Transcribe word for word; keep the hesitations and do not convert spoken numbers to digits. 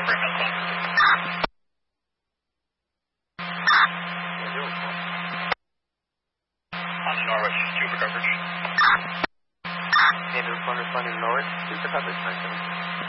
Bring us on. On the Norwich, super coverage. Native one responding Norwich, super coverage, nine seven.